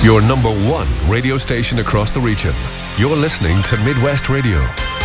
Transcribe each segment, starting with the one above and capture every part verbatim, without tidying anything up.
Your number one radio station across the region. You're listening to Midwest Radio.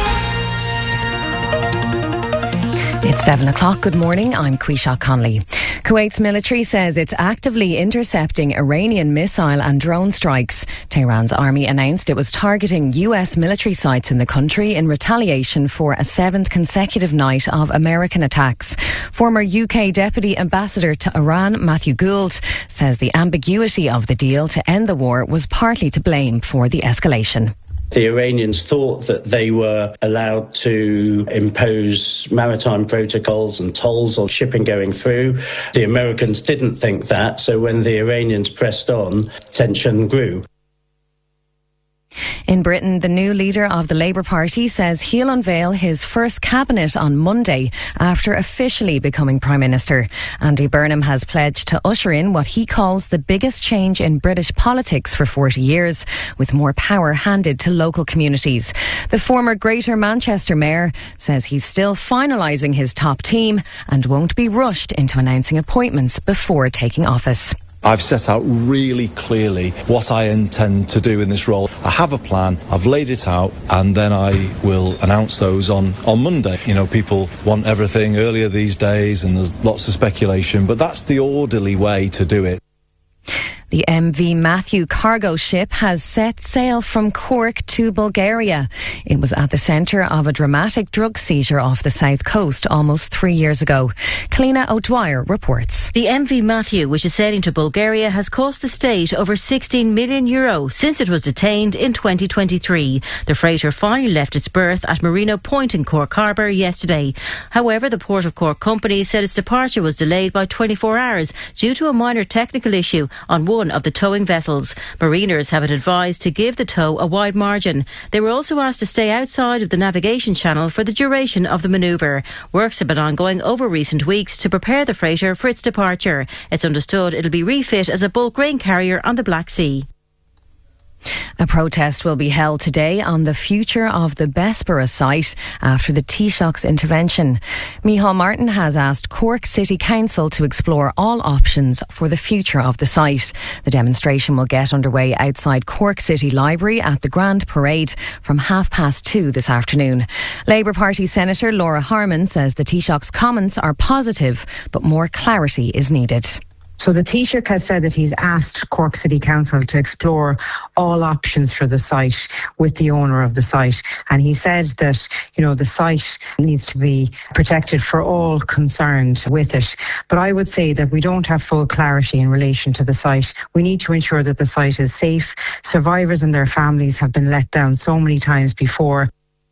It's seven o'clock. Good morning. I'm Quisha Conley. Kuwait's military says it's actively intercepting Iranian missile and drone strikes. Tehran's army announced it was targeting U S military sites in the country in retaliation for a seventh consecutive night of American attacks. Former U K Deputy Ambassador to Iran, Matthew Gould, says the ambiguity of the deal to end the war was partly to blame for the escalation. The Iranians thought that they were allowed to impose maritime protocols and tolls on shipping going through. The Americans didn't think that, so when the Iranians pressed on, tension grew. In Britain, the new leader of the Labour Party says he'll unveil his first cabinet on Monday after officially becoming Prime Minister. Andy Burnham has pledged to usher in what he calls the biggest change in British politics for forty years, with more power handed to local communities. The former Greater Manchester Mayor says he's still finalising his top team and won't be rushed into announcing appointments before taking office. I've set out really clearly what I intend to do in this role. I have a plan, I've laid it out, and then I will announce those on, on Monday. You know, people want everything earlier these days and there's lots of speculation, but that's the orderly way to do it. The M V Matthew cargo ship has set sail from Cork to Bulgaria. It was at the centre of a dramatic drug seizure off the south coast almost three years ago. Kalina O'Dwyer reports. The M V Matthew, which is sailing to Bulgaria, has cost the state over sixteen million euro since it was detained in twenty twenty-three. The freighter finally left its berth at Marino Point in Cork Harbour yesterday. However, the Port of Cork company said its departure was delayed by twenty-four hours due to a minor technical issue on one of the towing vessels. Mariners have been advised to give the tow a wide margin. They were also asked to stay outside of the navigation channel for the duration of the manoeuvre. Works have been ongoing over recent weeks to prepare the freighter for its departure. It's understood it'll be refit as a bulk grain carrier on the Black Sea. A protest will be held today on the future of the Bessborough site after the Taoiseach's intervention. Micheál Martin has asked Cork City Council to explore all options for the future of the site. The demonstration will get underway outside Cork City Library at the Grand Parade from half past two this afternoon. Labour Party Senator Laura Harman says the Taoiseach's comments are positive, but more clarity is needed. So the Taoiseach has said that he's asked Cork City Council to explore all options for the site with the owner of the site. And he said that, you know, the site needs to be protected for all concerned with it. But I would say that we don't have full clarity in relation to the site. We need to ensure that the site is safe. Survivors and their families have been let down so many times before.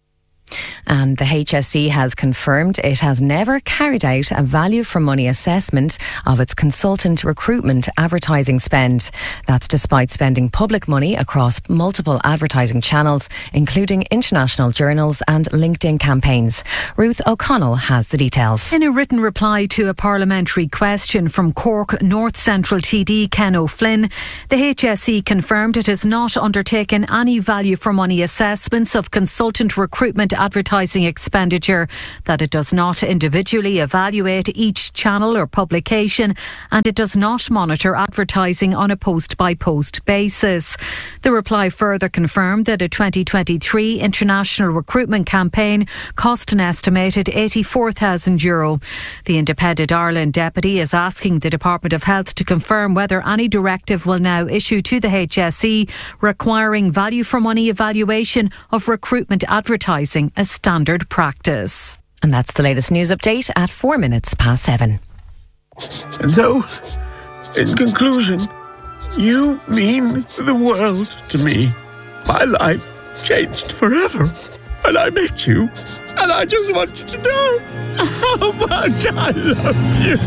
And the H S E has confirmed it has never carried out a value for money assessment of its consultant recruitment advertising spend. That's despite spending public money across multiple advertising channels, including international journals and LinkedIn campaigns. Ruth O'Connell has the details. In a written reply to a parliamentary question from Cork North Central T D Ken O'Flynn, the H S E confirmed it has not undertaken any value for money assessments of consultant recruitment advertising expenditure, that it does not individually evaluate each channel or publication, and it does not monitor advertising on a post-by-post basis. The reply further confirmed that a twenty twenty-three international recruitment campaign cost an estimated eighty-four thousand euro. The Independent Ireland deputy is asking the Department of Health to confirm whether any directive will now issue to the H S E requiring value for money evaluation of recruitment advertising as standard practice. And that's the latest news update at four minutes past seven. And so, in conclusion, you mean the world to me. My life changed forever when I met you, and I just want you to know how much I love you.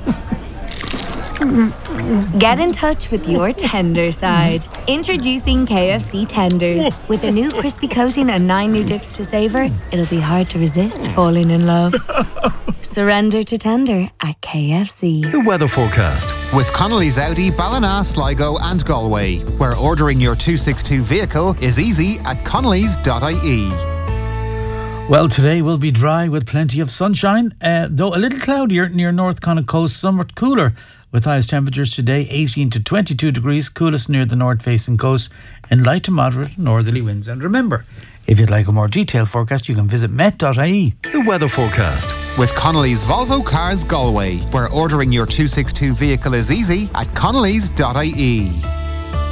Get in touch with your tender side. Introducing K F C Tenders. With a new crispy coating and nine new dips to savour, it'll be hard to resist falling in love. Surrender to tender at K F C. The weather forecast with Connolly's Audi, Ballina, Sligo and Galway, where ordering your two sixty-two vehicle is easy at connellys dot I E. Well, today will be dry with plenty of sunshine, uh, though a little cloudier near North Connacht Coast, somewhat cooler with highest temperatures today eighteen to twenty-two degrees, coolest near the north-facing coast, and light to moderate northerly winds. And remember, if you'd like a more detailed forecast, you can visit met dot I E. The weather forecast. With Connolly's Volvo Cars Galway, where ordering your two sixty-two vehicle is easy at connellys dot I E.